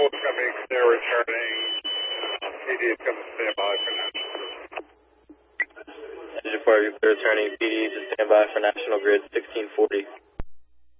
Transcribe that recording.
coming, they're returning. PD is coming to stand by for National Grid. Engine 4, you're returning. PD to stand by for National Grid 1640.